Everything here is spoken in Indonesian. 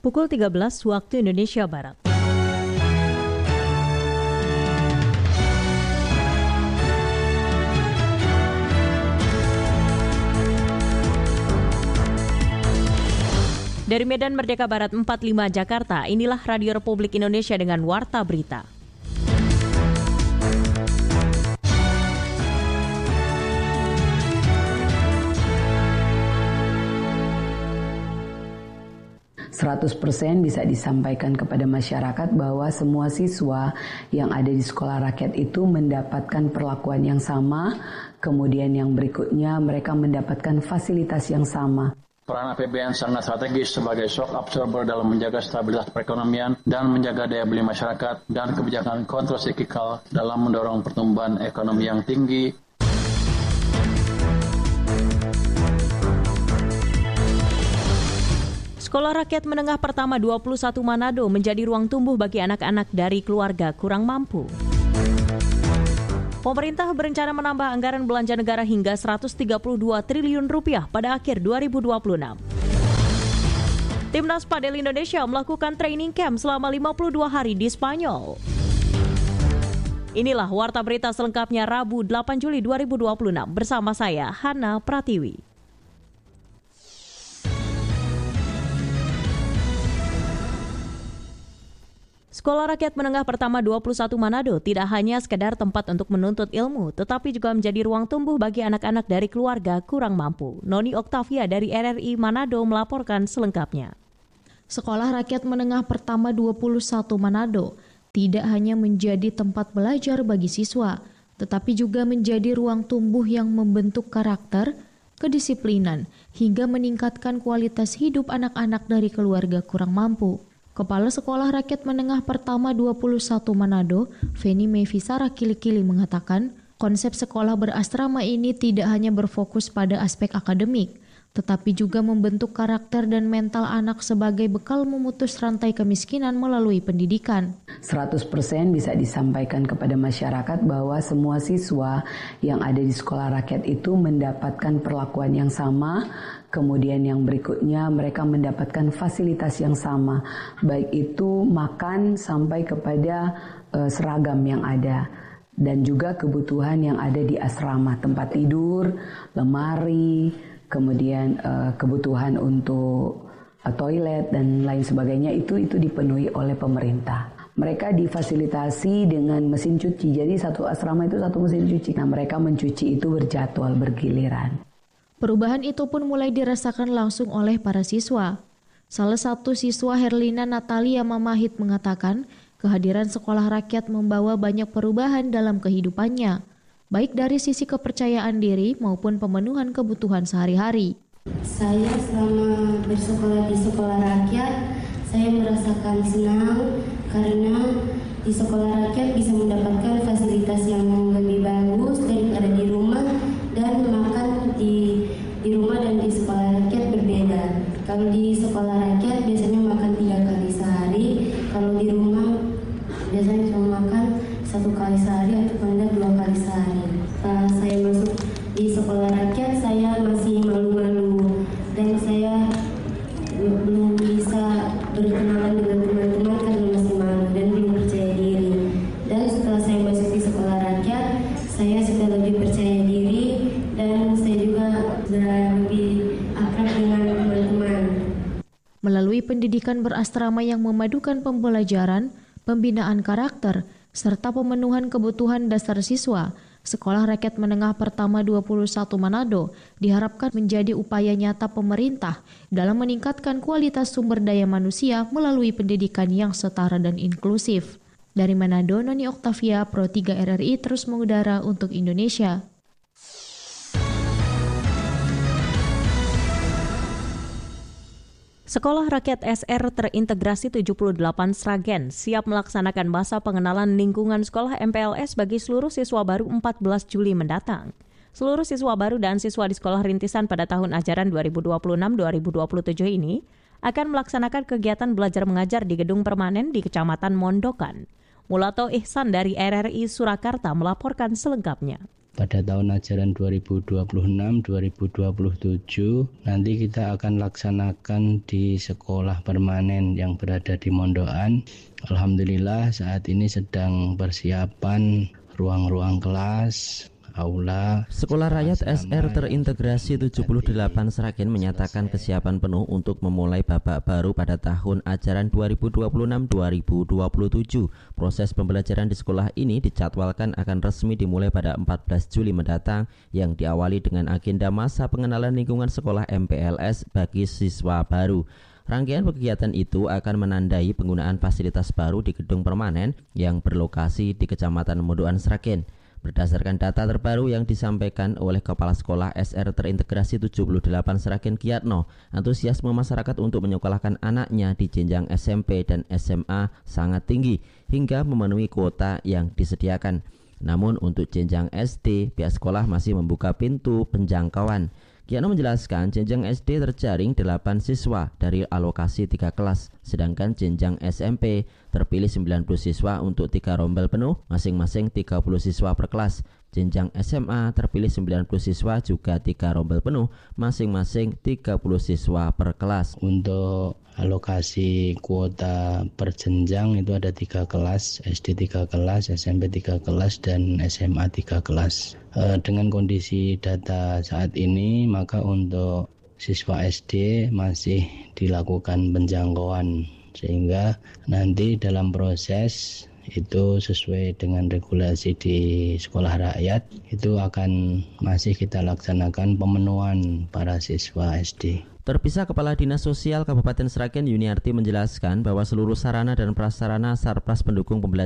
Pukul 13 waktu Indonesia Barat. Dari Medan Merdeka Barat 45 Jakarta, inilah Radio Republik Indonesia dengan Warta Berita. %100% bisa disampaikan kepada masyarakat bahwa semua siswa yang ada di sekolah rakyat itu mendapatkan perlakuan yang sama, kemudian yang berikutnya mereka mendapatkan fasilitas yang sama. Peran APBN sangat strategis sebagai shock absorber dalam menjaga stabilitas perekonomian dan menjaga daya beli masyarakat dan kebijakan kontrasiklikal dalam mendorong pertumbuhan ekonomi yang tinggi. Sekolah Rakyat Menengah Pertama 21 Manado menjadi ruang tumbuh bagi anak-anak dari keluarga kurang mampu. Pemerintah berencana menambah anggaran belanja negara hingga Rp132 triliun pada akhir 2026. Timnas Padel Indonesia melakukan training camp selama 52 hari di Spanyol. Inilah Warta Berita selengkapnya Rabu 8 Juli 2026 bersama saya, Hana Pratiwi. Sekolah Rakyat Menengah Pertama 21 Manado tidak hanya sekedar tempat untuk menuntut ilmu, tetapi juga menjadi ruang tumbuh bagi anak-anak dari keluarga kurang mampu. Noni Oktavia dari RRI Manado melaporkan selengkapnya. Sekolah Rakyat Menengah Pertama 21 Manado tidak hanya menjadi tempat belajar bagi siswa, tetapi juga menjadi ruang tumbuh yang membentuk karakter, kedisiplinan, hingga meningkatkan kualitas hidup anak-anak dari keluarga kurang mampu. Kepala Sekolah Rakyat Menengah Pertama 21 Manado, Feni Mevisara Kili-Kili mengatakan, konsep sekolah berasrama ini tidak hanya berfokus pada aspek akademik, tetapi juga membentuk karakter dan mental anak sebagai bekal memutus rantai kemiskinan melalui pendidikan. 100% bisa disampaikan kepada masyarakat bahwa semua siswa yang ada di sekolah rakyat itu mendapatkan perlakuan yang sama, kemudian yang berikutnya mereka mendapatkan fasilitas yang sama, baik itu makan sampai kepada seragam yang ada dan juga kebutuhan yang ada di asrama, tempat tidur, lemari, kemudian kebutuhan untuk toilet dan lain sebagainya itu dipenuhi oleh pemerintah. Mereka difasilitasi dengan mesin cuci, jadi satu asrama itu satu mesin cuci. Nah, mereka mencuci itu berjadwal, bergiliran. Perubahan itu pun mulai dirasakan langsung oleh para siswa. Salah satu siswa Herlina Natalia Mamahit mengatakan, kehadiran sekolah rakyat membawa banyak perubahan dalam kehidupannya, baik dari sisi kepercayaan diri maupun pemenuhan kebutuhan sehari-hari. Saya selama bersekolah di sekolah rakyat, saya merasakan senang karena di sekolah rakyat bisa mendapatkan fasilitas yang lebih bagus daripada di rumah, dan makan di rumah dan di sekolah rakyat berbeda. Kalau di sekolah rakyat biasanya makan 3 kali sehari, kalau di rumah biasanya cuma makan 1 kali sehari atau paling 2 kali sehari. Setelah saya masuk di sekolah rakyat, saya masih malu-malu dan saya belum bisa berkenalan dengan teman-teman karena masih malu dan belum percaya diri. Dan setelah saya masuk di sekolah rakyat, saya sudah lebih percaya diri dan saya juga sudah lebih akrab dengan teman-teman. Melalui pendidikan berasrama yang memadukan pembelajaran, pembinaan karakter, serta pemenuhan kebutuhan dasar siswa, Sekolah Rakyat Menengah Pertama 21 Manado diharapkan menjadi upaya nyata pemerintah dalam meningkatkan kualitas sumber daya manusia melalui pendidikan yang setara dan inklusif. Dari Manado, Noni Oktavia, Pro 3 RRI terus mengudara untuk Indonesia. Sekolah Rakyat SR terintegrasi 78 Sragen siap melaksanakan masa pengenalan lingkungan sekolah MPLS bagi seluruh siswa baru 14 Juli mendatang. Seluruh siswa baru dan siswa di sekolah rintisan pada tahun ajaran 2026-2027 ini akan melaksanakan kegiatan belajar mengajar di gedung permanen di Kecamatan Mondokan. Mulato Ihsan dari RRI Surakarta melaporkan selengkapnya. pada tahun ajaran 2026-2027 nanti kita akan laksanakan di sekolah permanen yang berada di Mondokan. Alhamdulillah saat ini sedang persiapan ruang-ruang kelas, aula. Sekolah Rakyat SR terintegrasi 78 Sragen menyatakan kesiapan penuh untuk memulai babak baru pada tahun ajaran 2026-2027. Proses pembelajaran di sekolah ini dijadwalkan akan resmi dimulai pada 14 Juli mendatang yang diawali dengan agenda masa pengenalan lingkungan sekolah MPLS bagi siswa baru. Rangkaian kegiatan itu akan menandai penggunaan fasilitas baru di gedung permanen yang berlokasi di Kecamatan Mondokan Sragen. Berdasarkan data terbaru yang disampaikan oleh Kepala Sekolah SR terintegrasi 78 Sragen Kiyatno, antusiasme masyarakat untuk menyekolahkan anaknya di jenjang SMP dan SMA sangat tinggi hingga memenuhi kuota yang disediakan. Namun untuk jenjang SD, pihak sekolah masih membuka pintu penjangkauan. Kiyatno menjelaskan jenjang SD terjaring 8 siswa dari alokasi 3 kelas, sedangkan jenjang SMP terpilih 90 siswa untuk 3 rombel penuh, masing-masing 30 siswa per kelas. Jenjang SMA terpilih 90 siswa juga 3 rombel penuh, masing-masing 30 siswa per kelas. Untuk alokasi kuota per jenjang itu ada 3 kelas, SD 3 kelas, SMP 3 kelas, dan SMA 3 kelas. Dengan kondisi data saat ini, maka untuk siswa SD masih dilakukan penjangkauan, sehingga nanti dalam proses itu sesuai dengan regulasi di sekolah rakyat itu akan masih kita laksanakan pemenuhan para siswa SD. Terpisah Kepala Dinas Sosial Kabupaten Sragen Yuniarti menjelaskan bahwa seluruh sarana dan prasarana Sarpras pendukung pembelajaran